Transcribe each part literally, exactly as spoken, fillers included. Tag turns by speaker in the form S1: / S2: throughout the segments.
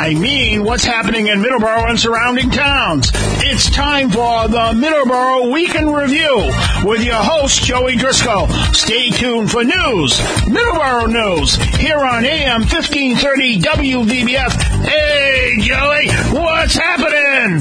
S1: I mean what's happening in Middleborough and surrounding towns. It's time for the Middleborough Week in Review with your host, Joey Driscoll. Stay tuned for news, Middleborough news, here on A M fifteen thirty W V B F. Hey, Joey, what's happening?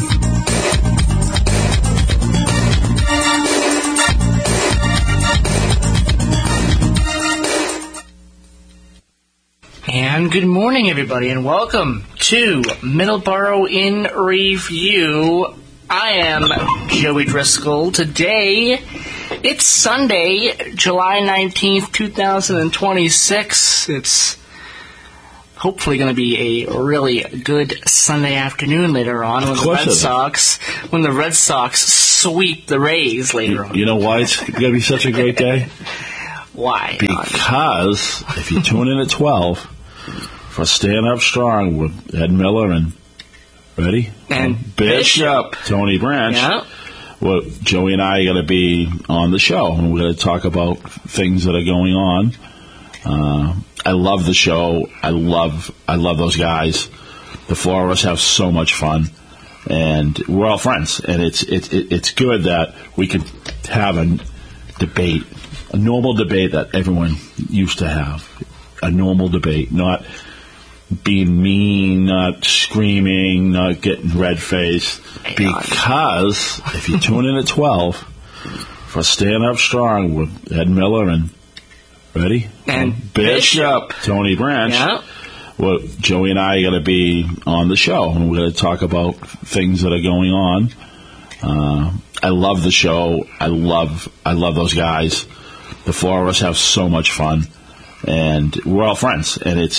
S2: And good morning, everybody, and welcome to Middleborough in Review. I am Joey Driscoll. Today, it's Sunday, July nineteenth, twenty twenty-six. It's hopefully going to be a really good Sunday afternoon later on when the Red Sox when the Red Sox sweep the Rays later on.
S3: You know why it's going to be such a great day?
S2: Why?
S3: Because if you tune in at twelve for Stand Up Strong with Ed Miller and, ready?
S2: And
S3: Bishop,
S2: Bishop.
S3: Tony Branch.
S2: Yeah.
S3: Well, Joey and I are going to be on the show, and we're going to talk about things that are going on. Uh, I love the show. I love I love those guys. The four of us have so much fun, and we're all friends. And it's it's it's good that we can have a debate, a normal debate that everyone used to have. A normal debate, not being mean, not screaming, not getting red-faced. Because if you tune in at twelve for Stand Up Strong with Ed Miller and, ready?
S2: And
S3: Bishop,
S2: Bishop.
S3: Tony Branch.
S2: Yeah.
S3: Well, Joey and I are going to be on the show, and we're going to talk about things that are going on. Uh, I love the show. I love I love those guys. The four of us have so much fun, and we're all friends, and it's